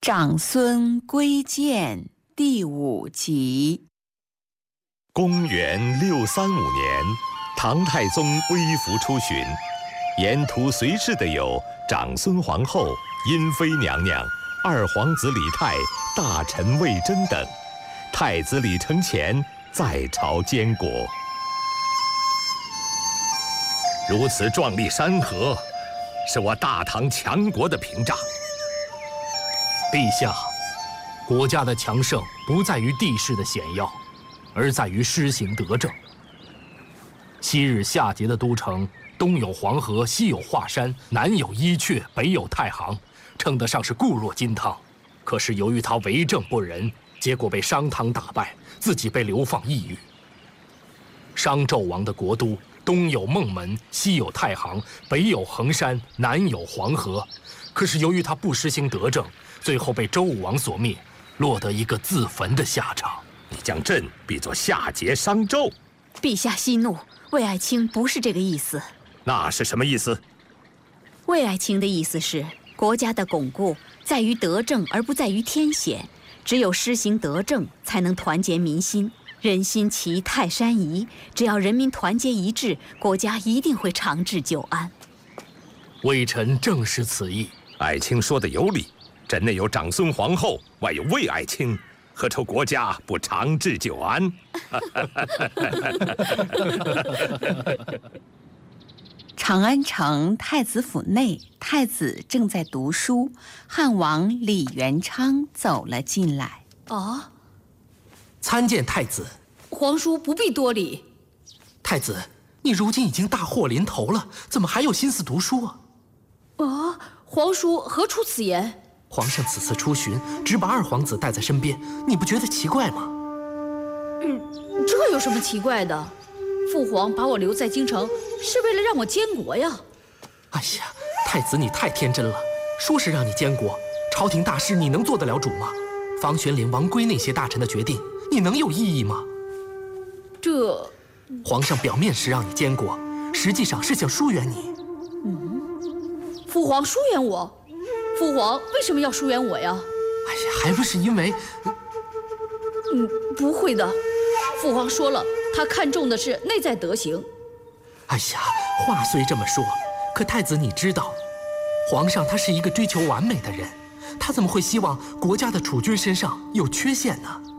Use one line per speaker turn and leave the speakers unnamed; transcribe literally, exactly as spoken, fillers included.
长孙归建第五集。
公元六三五年，唐太宗微服出巡，沿途随侍的有长孙皇后、殷妃娘娘、二皇子李泰、大臣魏征等。太子李承乾在朝监国。如此壮丽山河，是我大唐强国的屏障。
陛下，国家的强盛不在于地势的险要，而在于施行德政。昔日夏桀的都城，东有黄河，西有华山，南有伊阙，北有太行，称得上是固若金汤。可是由于他为政不仁，结果被商汤打败，自己被流放异域。商纣王的国都，东有孟门，西有太行，北有衡山，南有黄河。可是由于他不实行德政，最后被周武王所灭，落得一个自焚的下场。
你将朕比作夏桀、商纣？
陛下息怒，魏爱卿不是这个意思。
那是什么意思？
魏爱卿的意思是，国家的巩固在于德政，而不在于天险。只有施行德政，才能团结民心。人心齐，泰山移。只要人民团结一致，国家一定会长治久安。
微臣正是此意。
爱卿说的有理，朕内有长孙皇后，外有魏爱卿，何愁国家不长治久安？
长安城太子府内，太子正在读书，汉王李元昌走了进来。
哦，
参见太子。
皇叔不必多礼。
太子，你如今已经大祸临头了，怎么还有心思读书啊？
哦，皇叔何出此言？
皇上此次出巡，只把二皇子带在身边，你不觉得奇怪吗？
嗯，这有什么奇怪的？父皇把我留在京城，是为了让我监国呀。
哎呀，太子你太天真了，说是让你监国，朝廷大事你能做得了主吗？房玄龄、王圭那些大臣的决定，你能有异议吗？
这，
皇上表面是让你监国，实际上是想疏远你。
嗯，父皇疏远我？父皇为什么要疏远我呀？
哎呀，还不是因为……
嗯，不会的。父皇说了，他看重的是内在德行。
哎呀，话虽这么说，可太子你知道，皇上他是一个追求完美的人，他怎么会希望国家的储君身上有缺陷呢？